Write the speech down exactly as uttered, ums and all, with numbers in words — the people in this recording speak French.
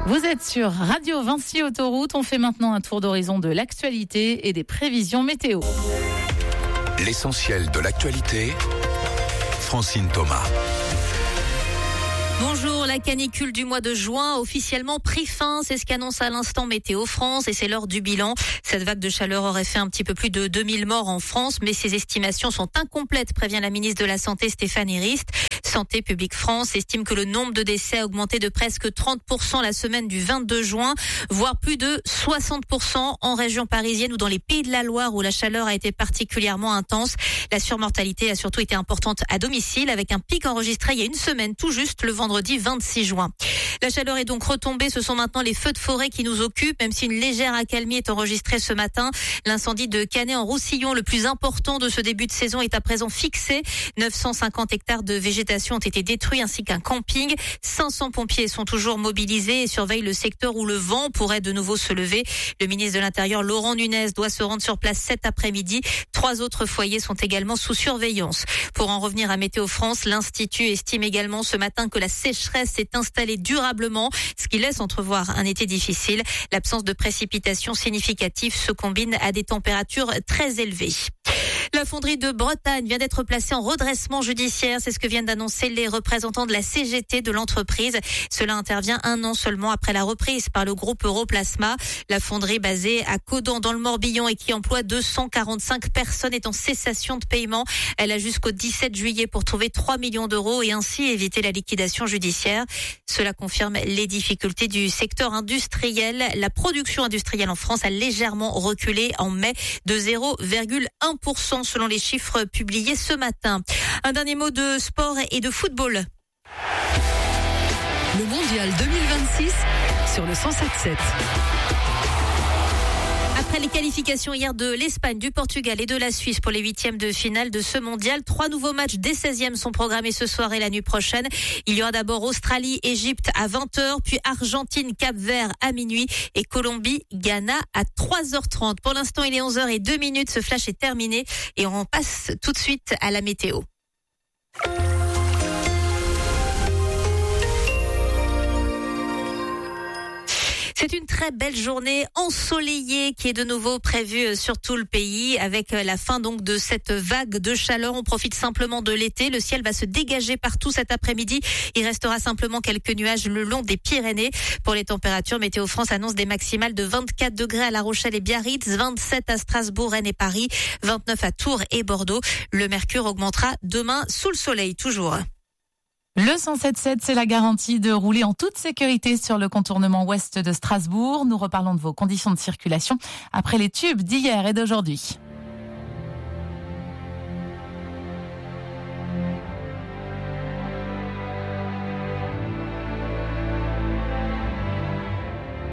Vous êtes sur Radio Vinci Autoroute. On fait maintenant un tour d'horizon de l'actualité et des prévisions météo. L'essentiel de l'actualité, Francine Thomas. Bonjour, la canicule du mois de juin a officiellement pris fin, c'est ce qu'annonce à l'instant Météo France et c'est l'heure du bilan. Cette vague de chaleur aurait fait un petit peu plus de deux mille morts en France, mais ces estimations sont incomplètes, prévient la ministre de la Santé Stéphanie Rist. Santé publique France estime que le nombre de décès a augmenté de presque trente pour cent la semaine du vingt-deux juin, voire plus de soixante pour cent en région parisienne ou dans les Pays de la Loire où la chaleur a été particulièrement intense. La surmortalité a surtout été importante à domicile avec un pic enregistré il y a une semaine tout juste le vendredi vingt-six juin. La chaleur est donc retombée, ce sont maintenant les feux de forêt qui nous occupent, même si une légère accalmie est enregistrée ce matin. L'incendie de Canet en Roussillon, le plus important de ce début de saison, est à présent fixé. neuf cent cinquante hectares de végétation ont été détruits ainsi qu'un camping. cinq cents pompiers sont toujours mobilisés et surveillent le secteur où le vent pourrait de nouveau se lever. Le ministre de l'Intérieur, Laurent Nunez, doit se rendre sur place cet après-midi. Trois autres foyers sont également sous surveillance. Pour en revenir à Météo France, l'Institut estime également ce matin que la sécheresse s'est installée durablement, ce qui laisse entrevoir un été difficile. L'absence de précipitations significatives se combine à des températures très élevées. La fonderie de Bretagne vient d'être placée en redressement judiciaire. C'est ce que viennent d'annoncer les représentants de la C G T de l'entreprise. Cela intervient un an seulement après la reprise par le groupe Europlasma. La fonderie basée à Caudan dans le Morbihan et qui emploie deux cent quarante-cinq personnes est en cessation de paiement. Elle a jusqu'au dix-sept juillet pour trouver trois millions d'euros et ainsi éviter la liquidation judiciaire. Cela confirme les difficultés du secteur industriel. La production industrielle en France a légèrement reculé en mai de zéro virgule un pour cent selon les chiffres publiés ce matin. Un dernier mot de sport et de football. Le mondial deux mille vingt-six sur le cent sept sept. Après les qualifications hier de l'Espagne, du Portugal et de la Suisse pour les huitièmes de finale de ce mondial, trois nouveaux matchs des seizièmes sont programmés ce soir et la nuit prochaine. Il y aura d'abord Australie-Égypte à vingt heures, puis Argentine-Cap-Vert à minuit et Colombie-Ghana à trois heures trente. Pour l'instant, il est onze heures deux minutes. Ce flash est terminé et on passe tout de suite à la météo. C'est une très belle journée ensoleillée qui est de nouveau prévue sur tout le pays avec la fin donc de cette vague de chaleur. On profite simplement de l'été. Le ciel va se dégager partout cet après-midi. Il restera simplement quelques nuages le long des Pyrénées. Pour les températures, Météo France annonce des maximales de vingt-quatre degrés à La Rochelle et Biarritz, vingt-sept à Strasbourg, Rennes et Paris, vingt-neuf à Tours et Bordeaux. Le mercure augmentera demain sous le soleil toujours. Le cent sept sept, c'est la garantie de rouler en toute sécurité sur le contournement ouest de Strasbourg. Nous reparlons de vos conditions de circulation après les tubes d'hier et d'aujourd'hui.